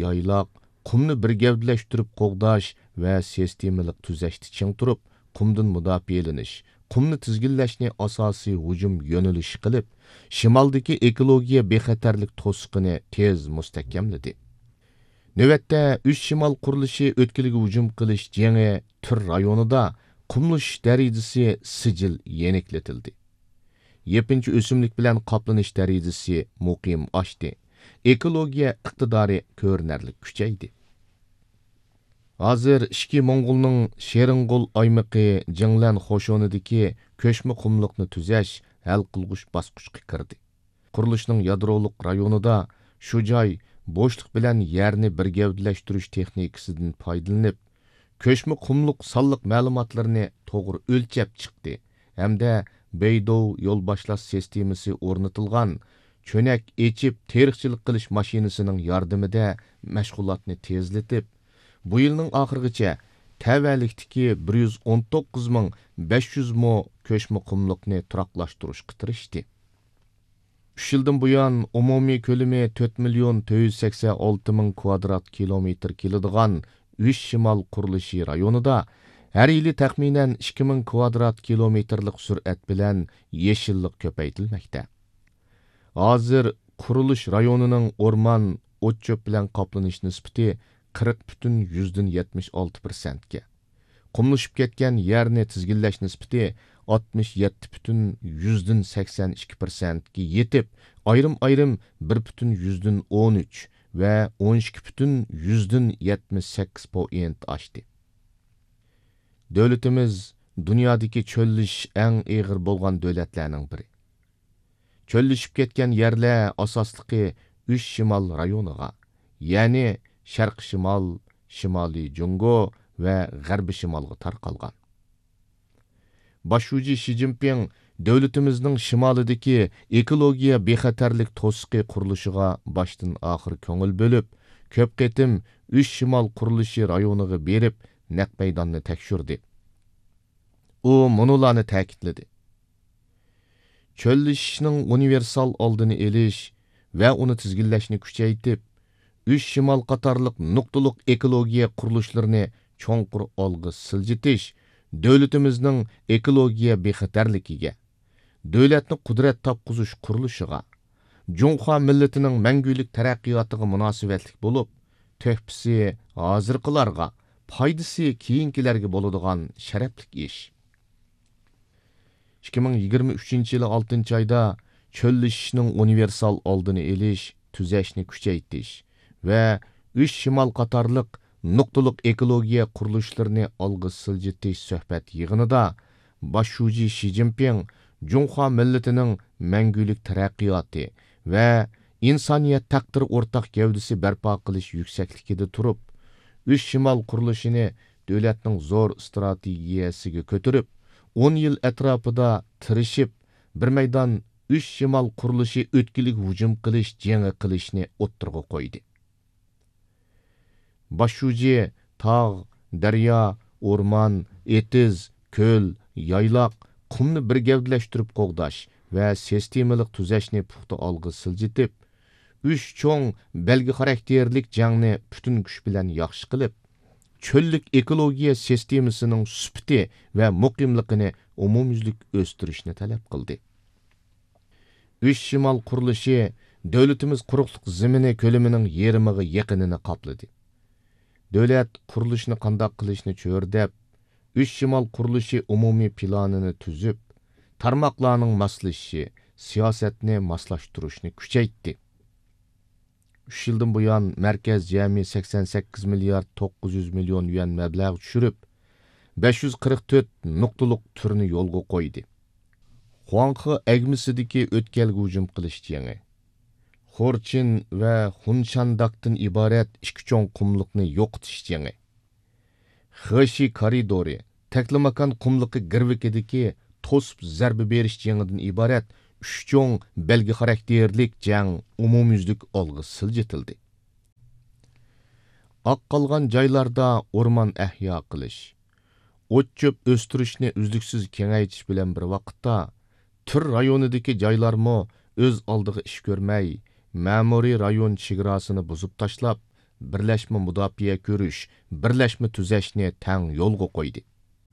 yaylaq, qumni bir gavdlashtirib qo'g'dash va sistemalik tuzashni ching turib, qumdan mudofialanish, qumni tizginlashni asosiy hujum yo'nalishi qilib, shimoldagi ekologiya bexatarlik to'siqini tez mustahkamladi. Növətdə 3 şimal qurulushi ötkiliga hujum qilish yangi tur rayonida qumlush darajasi sijil yenikletildi. Yepinchi o'simlik bilan qoplanish darajasi muqim oshdi. Ekologiya iqtidori ko'rinarli kuchaydi. Hozir ishki Mo'ng'ulning Shering'ul aymiqi Jinglan xo'shonidagi ko'shma qumliqni tuzash hal qilg'uch bosqichga kirdi. Qurilishning yadroliq rayonida shu joy bo'shliq bilan yerni bir gavdlashtirish texnikasidan foydalanib, ko'shma qumliq sonliq ma'lumotlarni to'g'ri o'lchab chiqdi hamda Beydov yo'l boshlash sistemasi o'rnatilgan cho'nak echib teriqchilik qilish mashinasining yordamida mashg'ulotni tezlatib, bu yilning oxirigacha tavallikdagi 119.500 mo ko'shma qumliqni turaqlashtirishga tirishdi. 3 yildan buyon umumiy ko'lami 4.486.000 kvadrat kilometr keladigan 3 shimol qurilishi rayonida har yili taxminan 2.000 kvadrat kilometrlik sur'at bilan yeshillik ko'paytirilmoqda. Hozir qurilish rayonining o'rmon, o't-cho'p bilan qoplanish nisbati 40.76% ga. Qumlashib ketgan yerni tizginlash nisbati 67.82% ga yetib, ayrim 1.13 va 12.78% oshdi. Davlatimiz dunyodagi cho'llish eng og'ir bo'lgan davlatlarning biri. Cho'llishib ketgan yerlar asosligi 3 shimol rayoniga, ya'ni Sharq shimol, Shimoliy Jungo va G'arbiy shimolga tarqalgan. Boshuvchi Shi Jinping davlatimizning shimolidagi ekologiya bexatarlik to'siqi qurilishiga boshdan oxir ko'ngil bo'lib, ko'p qatim 3 shimol qurilishi rayoniga berib, naq maydonni tekshirdi. U munolarni ta'kidladi. Cho'llishning universal oldini olish va uni tizginlashni kuchaytirib, 3 shimol qatorliq nuqtaliq ekologiya qurilishlarini cho'nqur olg'a siljitish davlatimizning ekologiya bexatarligiga, davlatni qudrat topquzish qurilishiga, Junxo millatining mangulik taraqqiyotiga munosabatlik bo'lib, töhfisi hozirqilarga, foydasi keyingilarga bo'ladigan sharafli ish. 2023-yil 6-oyda cho'llishning universal oldini olish, tuzashni kuchaytirish va 3 shimol qatorliq nuqtaliq ekologiya qurilishlarini olg'a siljitish suhbat yig'inida boshuvchi Shi Jinping Junxo millatining mangulik taraqqiyoti va insoniyat taqdiri o'rtaq gavdasi barpo qilish yuksakligida turib, 3 shimol qurilishini davlatning zo'r strategiyasiga ko'tarib, 10 yil atrofida tirishib, bir maydon 3 shimol qurilishi o'tkilik hujum qilish, jangi qilishni o'ttirg'a qo'ydi. Boshuvchi tog', daryo, o'rmon, etiz, ko'l, yaylaq, qumni bir gavdlashtirib qo'g'dash va sistemalik tuzashni puxta olg'a siljitib, 3 cho'ng belgi xarakterlik jangni butun kuch bilan yaxshi qilib, cho'llik ekologiya sistemasining sifati va muqimligini umumyuzlik o'stirishni talab qildi. 3 shimol qurilishi davlatimiz quruqlik zemini ko'lamining yarmiga yaqinini qopladi. Davlat qurilishni qandoq qilishni cho'rdab, 3 shimol qurilishi umumiy planini tuzib, tarmoqlarning moslashishi, siyosatni moslashtirishni kuchaytdi. 3 yildan buyon markaz jami 88 milliard 900 million yuan mablag' tushirib, 544 nuqtaliq turni yo'lga qo'ydi. Huanghe agmisidagi o'tkalga hujum qilish jangi, Xorchin va Xunshandaqdan iborat 2 cho'ng qumliqni yo'qotish jangi, Xeshi koridori, Taklamakan qumliqi girvikidagi to'sib zarba berish jangidan iborat 3 cho'ng belgi xarakterlik jang umumyuzlik olg'a siljitildi. Oq qolgan joylarda o'rmon ahyo qilish, o't-cho'p o'stirishni uzluksiz kengaytirish bilan bir vaqtda tur rayonidagi joylarmo o'z oldiga ish ko'rmay, ma'muriy rayon chegarasini buzib tashlab, birlashma mudofaa ko'rish, birlashma tuzashni tang yo'lga qo'ydi.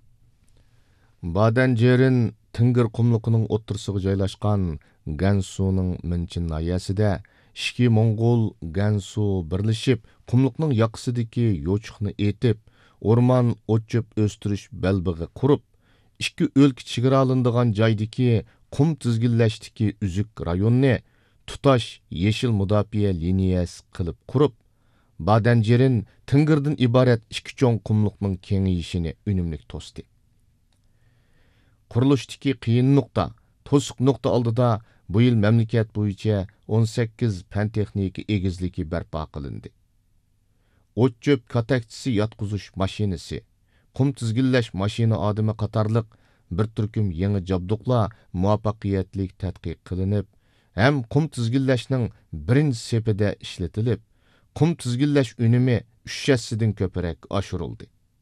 Badanjerin Tingir qumluqining o'ttirisiga joylashgan Gansuning Minchin nahiyasida ikki Mong'ol Gansu birlashib, qumluqning yoqasidagi yo'chiqni etib, o'rmon o't-cho'p o'stirish belbig'i qurib, ikki o'lka chegara olinadigan joydagi qum tizginlashdagi uzuk rayonni tutash yeshil mudofaa liniyasi qilib qurib, Badanjerin Tingirdan iborat ikki cho'ng qumluqning kengayishini unumli to'sdi. Qurilishdagi qiyin nuqta, to'siq nuqta oldida bu yil mamlakat bo'yicha 18 fan texnika egizligi barpo qilindi. O't-cho'p katakchisi yotqizish mashinasi, qum tizginlash mashina odami qatorliq bir turkum yangi jabduqlar muvaffaqiyatli tadqiq qilinib, ham qum tizginlashning birinchi sepida ishlatilib, qum tizginlash unumi 3 yassidan ko'proq oshirildi.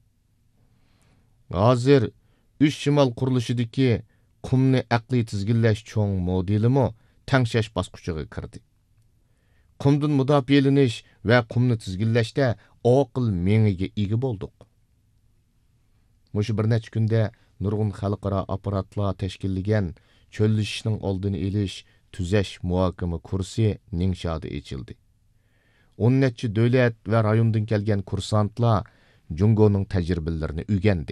Hozir 3 shimol qurilishidagi qumni aqliy tizginlash cho'ng modelimi tangshash bosqichiga kirdi. Qumdan mudofialanish va qumni tizginlashda oqil mengiga ega bo'ldik. Mushu bir necha kunda nurg'un xalqaro apparatlar tashkillagan cho'llashishning oldini olish, tuzash muhokama kursi Ningshada ochildi. 10 necha davlat va rayondan kelgan kursantlar Jungoning tajribalarini o'rgandi.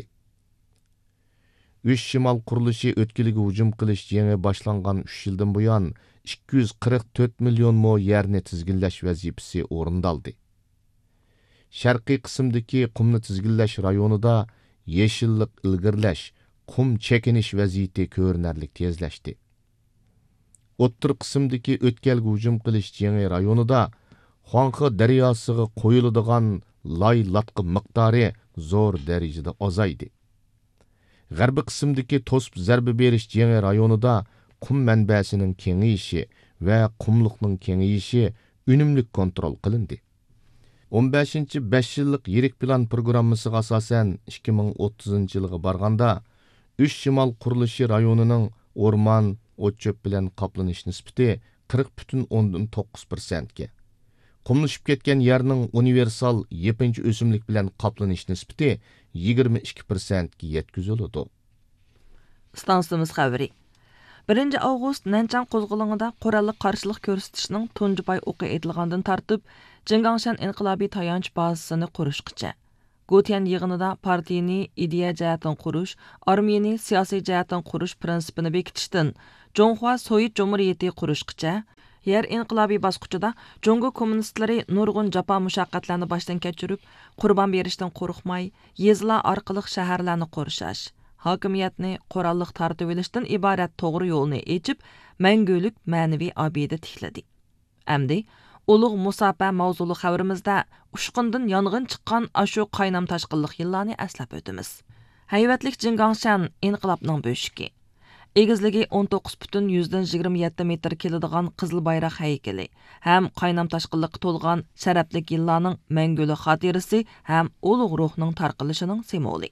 3 shimol qurilishi o'tkiliga hujum qilish yangi boshlangan 3 yildan buyon 244 million mo yerni tizginlash vazifasi o'rindaldi. Sharqiy qismdagi qumni tizginlash rayonida yeshillik ilgirlash, qum chekinish vaziyati ko'rinarli tezlashdi. O'ttir qismdagi o'tkalga hujum qilish yangi rayonida Xuanxe daryosiga qo'yiladigan lay latqi miqdori zo'r darajada azaydi. G'arbiy qismdagi to'sib zarba berish yangi rayonida qum manbasining kengayishi va qumliqning kengayishi unumli kontrol qilindi. 15-5 yillik yirik plan programmasiga asosan 2030-yilga borganda 3 shimol qurilishi rayonining o'rmon, o't-cho'p bilan qoplanish nisbati 40,9% ga, qumlashib ketgan yerning universal yepinchi o'simlik bilan qoplanish nisbati 22% ga yetkaziladi. Stansiyamiz xabari. 1 avgust Nanchang qo'zg'olonida qurolli qarshilik ko'rsatishning tunji pay o'qi etilgandan tartib Jingangshan inqilobiy tayanch bazasini qurishgacha. Gotian yig'inida partiyani ideya jihatdan qurish, armiyani siyosiy jihatdan qurish prinsipini bekitishdan Jonghua Sovet Jumhuriyati qurishgacha, yer inqilobiy bosqichida Jongo kommunistlari nurg'un jafo mushaqqatlarni boshdan kechirib, qurbon berishdan qo'rqmay, yezlar orqali shaharlarni qo'rishash, hokimiyatni qurolliq tartib olishdan iborat to'g'ri yo'lni echib, mangulik ma'naviy obida tikladi. Amdi ulug' musofa mavzuli xabarimizda ushqindan yong'in chiqqan ashu qaynam tashqinliq yillarni aslab o'tamiz. Hayvatlik Jingangshan inqilobning bo'shiki. Egizligi 19,27 metr keladigan qizil bayroq haykali ham qaynam tashqinliqqa to'lgan sharaflik yillarning mangulik xotirasi ham ulug' ruhning tarqilishining simvoli.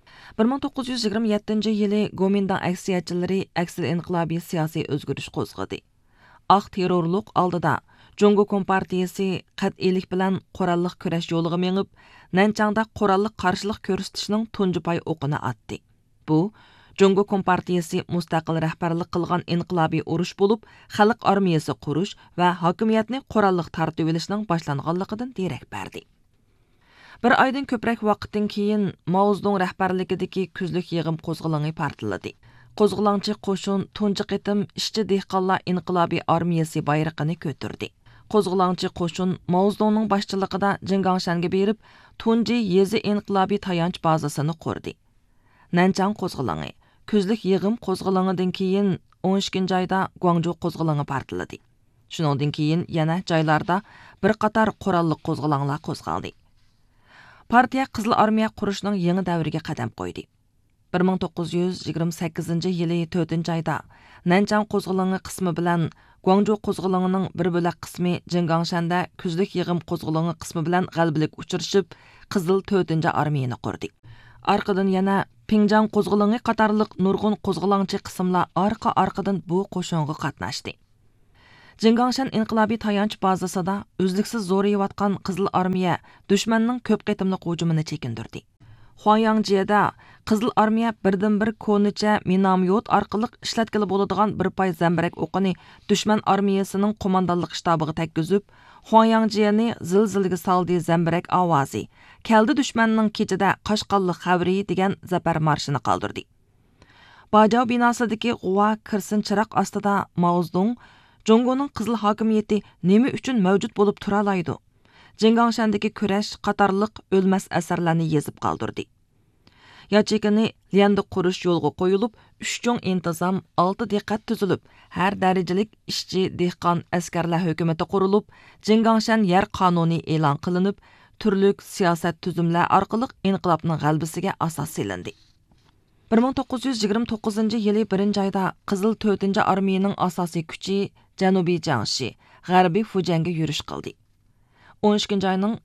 1927-yili Gomindan aksiyatchilari aksil inqilobiy siyosiy o'zgarish qo'zg'adi. Aq terrorlik oldida Jungo Kompartiyasi qat'iylik bilan qurolliq kurash yo'liga mengib, Nanchangda qurolliq qarshilik ko'rsatishning tunji pay o'qini atdi. Bu Jungo Kompartiyasi mustaqil rahbarlik qilgan inqilobiy urush bo'lib, xalq armiyasi qurish va hokimiyatni qurolliq tartib olishning boshlanganligidan derak berdi. Bir oydan ko'proq vaqtdan keyin Mao Zedong rahbarligidagi kuzlik yig'im qo'zg'oloni portladi. Qo'zg'olonchi qo'shin tunji qitim ishchi dehqonlar inqilobiy armiyasi bayrog'ini ko'tardi. Qo'zg'olonchi qo'shin Mao Zedongning boshchiligida Jingangshanga berib, tunji yezi inqilobiy tayanch bazasini qurdi. Nanchang qo'zg'oloni kuzlik yig'im qo'zg'olonidan keyin 12-oyda Guangzhou qo'zg'oloni portladi. Shuningdan keyin yana joylarda bir qator qurolli qo'zg'olonlar qo'zg'aldi. Partiya Qizil armiya qurishning yangi davriga qadam qo'ydi. 1928-yili 4-oyda Nanchang qo'zg'oloni qismi bilan Guangzhou qo'zg'olonining bir bo'lak qismi Jingangshan'da kuzlik yig'im qo'zg'oloni qismi bilan g'alabalik uchrashib, Qizil 4-armiyani qurdi. Arqadan yana Pingjang qo'zg'oloni qatorliq nurg'un qo'zg'olonchi qismlar orqa-orqadan bu qo'shinga qatnashdi. Jingangshan inqilobiy tayanch bazasida uzluksiz zo'rayotgan Qizil armiya dushmanning ko'p qitimli hujumini chekindirdi. Huangyangjieda Qizil armiya birdan-bir ko'nicha minomyot orqali ishlatkili bo'ladigan bir pay zambarak o'qini dushman armiyasining qo'mondonlik shtabiga tekkizib, Huangyangjieni zilzilaga soldi zambarak ovozi. Keldi dushmanning kechida Qashqonlik xavri degan zafar marshini qoldirdi. Bajao binosidagi g'uva kirsin chiroq ostida Mao Zedong Jongoning qizil hokimiyati nima uchun mavjud bo'lib tura oladi? Jingangshandagi kurash qatorliq o'lmas asarlarni yezib qoldirdi. Yachikini Lianda qurish yo'lga qo'yilib, 3 cho'ng intizom 6 diqqat tuzilib, har darajalik ishchi dehqon askarlar hukumati qurilib, Jingangshan yer qonuni e'lon qilinib, turli siyosat tuzumlar orqali inqilobning g'albisiga asos solindi. 1929-yili 1-oyda Qizil 4-armiyaning asosiy kuchi Janubiy Jiangxi, G'arbiy Fujanga yurish qildi. 12-oyning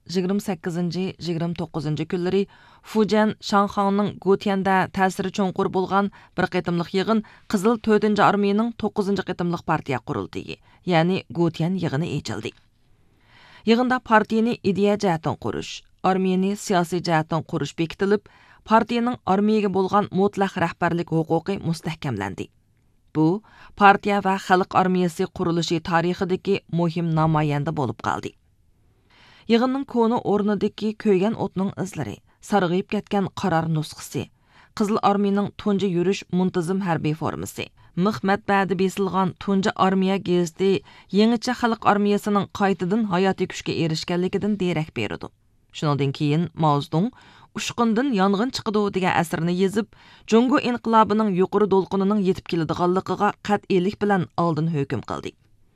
28-29 kunlari Fujian Shanxangning Gutianda ta'siri cho'nqur bo'lgan bir qitimliq yig'in Qizil 4-armiyaning 9-qitimliq partiya qurildi, ya'ni Gutian yig'ini echildi. Yig'inda partiyani ideya jihatdan qurish, armiyani siyosiy jihatdan qurish bekitilib, partiyaning armiyaga bo'lgan mutlaq rahbarlik huquqi mustahkamlandi. Bu partiya va xalq armiyasi qurilishi tarixidagi muhim namoyanda bo'lib qoldi. Yig'inning koni o'rnidagi ko'ygan o'tning izlari, sarg'ayib ketgan qaror nusxasi, Qizil armiyaning tunji yurish muntazam harbiy formasi, mix matbaada besilgan tunji armiya gazeti yangicha xalq armiyasining qaytadan hayotiy kuchga erishganligidan derak berdi. Shundan keyin Mao Zedong Ushqundan yong'in chiqidi degan asarni yezib, Jongo inqilobining yuqori to'lqinining yetib keladiganligiga qat'iylik bilan oldin hukm qildi.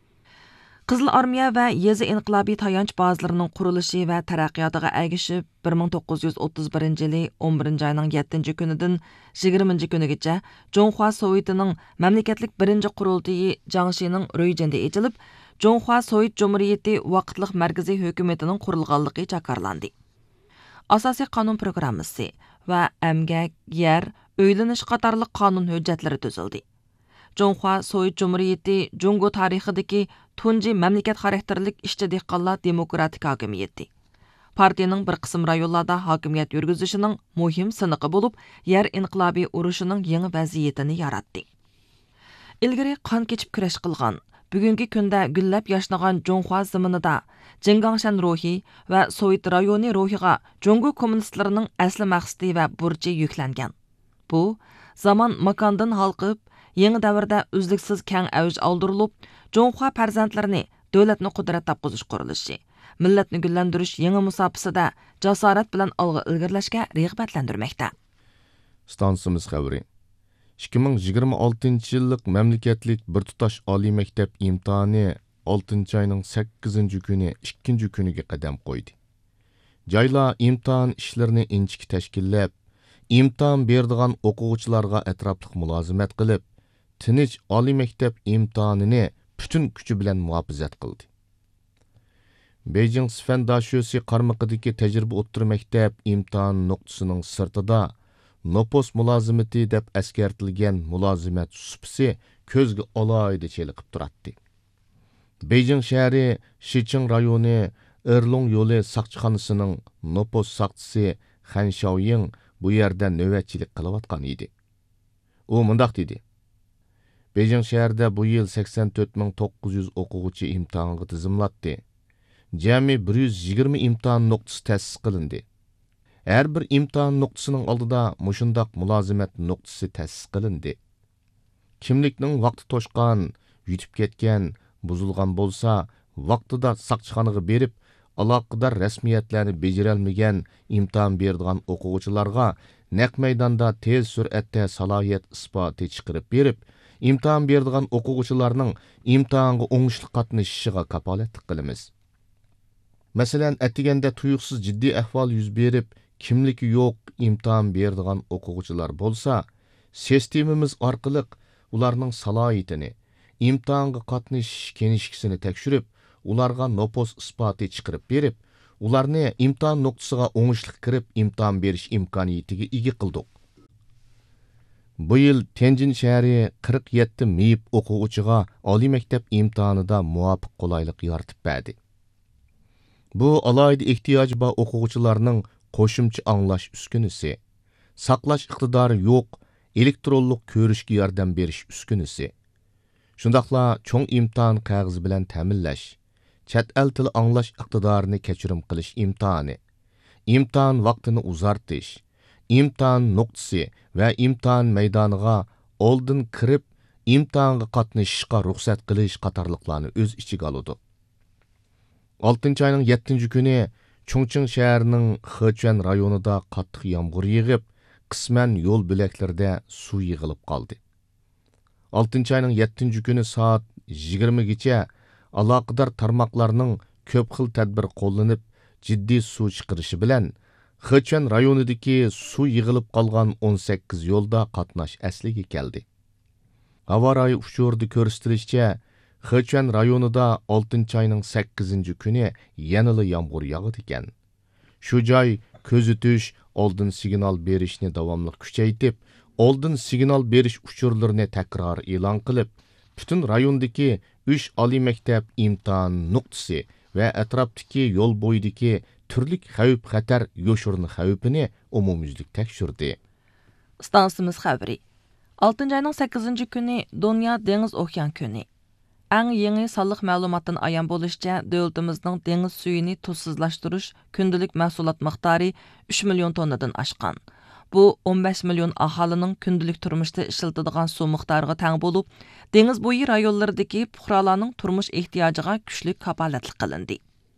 Qizil armiya va yezi inqilobiy tayanch bazalarining qurilishi va taraqqiyotiga ergishib 1931-yili 11-oyning 7-kunidan 20-kunigacha Jonghua Sovyetining mamlakatlik birinchi qurultiyi Jiangxining Ruijinda echilib, Jonghua Sovyet Jumhuriyati vaqtliq markaziy hukumatining qurilganligi jakarlandi. Asosiy qonun programmasi va emgak, yer, uylanish qatorliq qonun hujjatlari tuzildi. Jonghua Sovyet Jumhuriyati Jongo tarixidagi tunji mamlakat xarakterlik ishchi dehqonlar demokratik hokimiyati. Partiyaning bir qism rayonlarda hokimiyat yurgizishining muhim siniqi bo'lib, yer inqilobiy urushining yangi vaziyatini yaratdi. Ilgari qon kechib kurash qilgan, bugungi kunda gullab yashnagan Jonghua zaminida Jingangshan ruhi va Sovyet rayoni ruhiga Jongo kommunistlarining asli maqsadi va burchi yuklangan. Bu zaman makondan halqib, yangi davrda uzluksiz keng avj oldirilib, Jonghua farzandlarini davlatni qudrat topqizish qurilishi, millatni gullantirish yangi musofasida jasorat bilan olg'a ilgirlashga rag'batlantirmoqda. Stansimiz xabari. 2026-yillik mamlakatlik bir tutash oliy maktab imtihoni 6-oyning 8-kuni 2-kuniga qadam qo'ydi. Joylar imtihon ishlarini inchik tashkillab, imtihon berdigan o'quvchilarga atrofliq mulozimat qilib, tinch oliy maktab imtihonini butun kuchi bilan muhofazat qildi. Beijing Sifan Dashosi qarmaqidagi tajriba o'ttir maktab imtihon nuqtasining sirtida Nopos mulozimati deb askartilgan mulozimat supisi ko'zga alohida cheliqib turadi. Beijing shahri Shiching rayoni Erlong yo'li saqchixonasining Nopos saqchisi Han Shaoying bu yerda navbatchilik qilayotgan edi. U mundaq dedi: Beijing shahrida bu yil 84,900 o'quvchi imtihonga tizimlatdi. Jami 120 imtihon nuqtasi ta'sis qilindi. Her bir imtihon nuqtasining oldida mushundaq mulozimat nuqtasi ta'sis qilindi. Kimlikning vaqti to'shqan, yutib ketgan, buzilgan bo'lsa, vaqtida saqchixonaga berib, aloqador rasmiyatlarni bejarolmagan imtihon beradigan o'quvchilarga naq maydonda tez sur'atda salohiyat isboti chiqarib berib, imtihon beradigan o'quvchilarning imtihonga o'ngishli qatnashishiga kapolatlik qilamiz. Masalan, atiganda tuyuqsiz jiddiy ahvol yuz berib, kimligi yo'q imtihon beradigan o'quvchilar bo'lsa, sistemamiz orqali ularning salohiyatini, imtihonga qatnashish kenishkisini tekshirib, ularga nopos isboti chiqarib berib, ularni imtihon nuqtasiga o'ngishli kirib imtihon berish imkoniyatiga ega qildik. Bu yıl Tianjin şəhəri 47 meyip oquvchiga oliy maktab imtihonida muvofiq qulaylik yaratib berdi. Bu alayda ehtiyoji bor o'quvchilarning qo'shimcha anglash uskunasi, saqlash iqtidori yo'q elektronlik ko'rishga yordam berish uskunasi. Shundaqla cho'ng imtihon qog'ozi bilan ta'minlash, chet el tili anglash iqtidorini kechirim qilish imtihoni, imtihon vaqtini uzartish, imtihon nuqtasi va imtihon maydoniga oldin kirib, imtihonga qatnashishga ruxsat qilish qatorliqlarni o'z ichiga oladi. 6 ayning 7 kuni Chongqing shahrining Hechuan rayonida qattiq yomg'ir yig'ib, qisman yo'l bo'laklarida suv yig'ilib qoldi. 6 ayning 7 kuni soat 20 gacha aloqador tarmoqlarning ko'p xil tadbir qo'llanib, jiddiy suv chiqarishi bilan Hechuan rayonidagi suv yig'ilib qolgan 18 yo'lda qatnash asliga keldi. Havo rayi uchurda ko'rsatilishicha, Hechuan rayonida 6 ayning 8 kuni yanılı yağmur yağıdı ekan. Shu joy ko'zitish, oldin signal berishni davomli kuchaytirib, oldin signal berish uchurlarini takror e'lon qilib, butun rayondagi 3 oliy maktab imtihon nuqtasi va atrofdagi yo'l bo'yidagi turli xavf-xatar yo'shirini xavfini umumyuzlik tekshirdi. Stansimiz xabari. 6 ayning 8 kuni Dünya Deniz Okean kuni. Әң yeni sallıq məlumatdan ayan bolışca, dövlətimizning deniz suyini tuzsizlashtirish kundalik mahsulot miqdori 3 million tonnadan aşqan. Bu 15 million aholining kundalik turmushda ishlatadigan suv miqdoriga teng bo'lib, deniz bo'yi rayonlaridagi fuqarolarning turmush ehtiyojiga kuchli kapolatlik qilindi.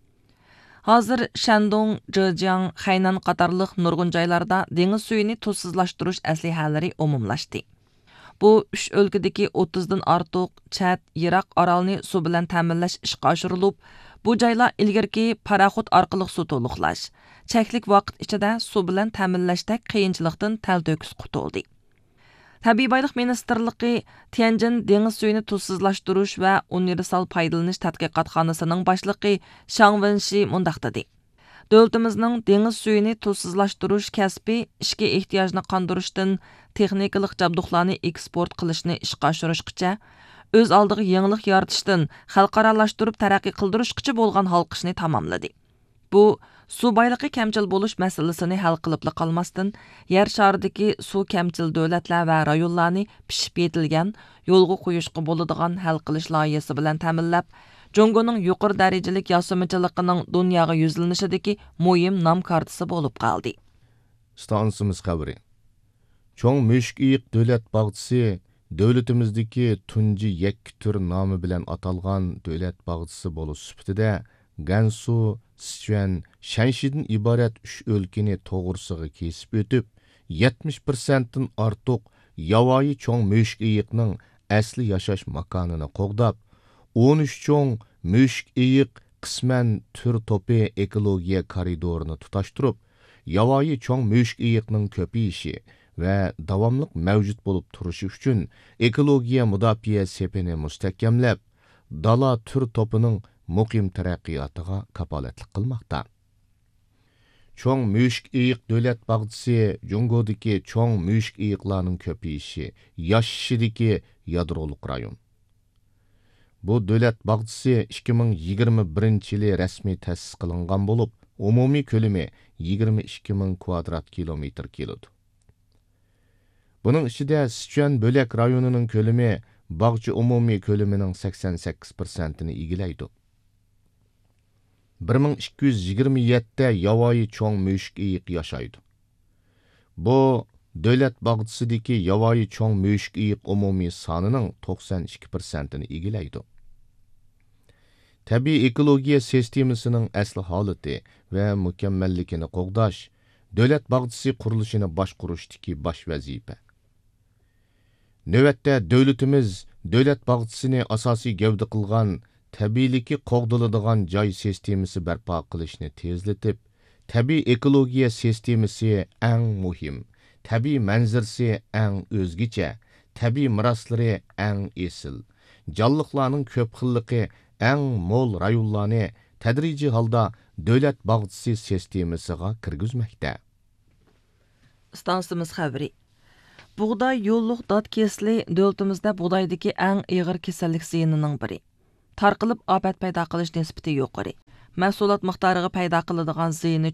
Hozir Shandong, Zhejiang, Hainan qatorliq nurg'un joylarda deniz suyini tuzsizlashtirish aslihalari umumlashdi. Bu 3 өлkədəki 30-dan artıq Çət, Irak aralını su bilan ta'minlash ishga oshirilib, bu joylar ilgirki paraxod orqali suv to'liqlash, cheklik vaqt ichida suv bilan ta'minlashda qiyinchilikdan talto'kis qutuldi. Tabiiy boylik ministerligi Tianjin dengiz suyini tuzsizlashtirish va universal foydalanish tadqiqotxonasining boshlig'i Shang Wenshi mundaq dedi. Dövlətimizning dengiz suyini tuzsizlashtirish kasbi ishki ehtiyojni qondirishdan texnikalik jabduqlarni eksport qilishni ishga oshirishgacha, o'z oldiga yangilik yaratishdan xalqaralashtirib taraqqiy qildirishgacha bo'lgan halqishni tamomladi. Bu suv boyligi kamchil bo'lish masalasini hal qilib qolmasdan, yer sharidagi suv kamchil davlatlar va rayonlarni pishib yetilgan yo'lga qo'yishga bo'ladigan hal qilish loyihasi bilan ta'minlab, Jongoning yuqori darajalik yosimachiligining dunyoga yuzlanishidagi muhim nom kartasi bo'lib qoldi. Stansimiz xabari. Cho'ng Mushkiyiq davlat bog'chisi davlatimizdagi tunji yakki tur nomi bilan atalgan davlat bog'chisi bo'lish sifatida Gansu, Sichuan, Shanshidan iborat 3 o'lkani to'g'risiga kesib o'tib, 70% dan ortiq yavoyi cho'ng Mushkiyiqning asli yashash makonini qo'g'dab, 13 cho'ng mushk-eyiq qisman tur to'pi ekologiya koridorini tutashtirib, yavoyi cho'ng mushk-eyiqning ko'payishi va davomli mavjud bo'lib turishi uchun ekologiya mudofaa sepini mustahkamlab, dala tur to'pining muqim taraqqiyotiga kapolatlik qilmoqda. Cho'ng mushk-eyiq davlat bog'chisi Jongodagi cho'ng mushk-eyiqlarning ko'payishi, yashashidagi yadroliq rayon. Bu davlat bog'chisi 2021-yili rasmiy ta'sis qilingan bo'lib, umumiy ko'lami 22,000 kvadrat kilometr keladi. Buning ichida Sichuan bo'lak rayonining ko'lami bog'cha umumiy ko'lamining 88%ni egallaydi. 1227 ta yavoyi cho'ng mushk-eyiq yashaydi. Bu davlat bog'chisidagi yavoyi cho'ng mushk-eyiq umumiy sonining 92%ni egallaydi. Tabiiy ekologiya sistemasining asli holati va mukammalligini qo'g'dash davlat bog'chisi qurilishini boshqarishdagi bosh vazifa. Navbatda davlatimiz davlat bog'chisini asosiy gavda qilgan tabiiyligi qo'g'diladigan joy sistemasi barpo qilishni tezlatib, tabiiy ekologiya sistemasi eng muhim, tabiiy manzarasi eng o'zgacha, tabiiy meroslari eng esil, jonliqlarning ko'p xilligi eng mo'l rayonlarni tadrijiy holda davlat bog'chisi sistemasiga kirgizmoqda. Stansimiz xabari. Buğday yo'lluq dod kesili dövlətimizdə buğdaydakı ən ağır kasallik ziyinining biri. Tarqılıb afət paydo qilish nisbati yuqori. Mahsulot miqdoriga paydo qiladigan ziyini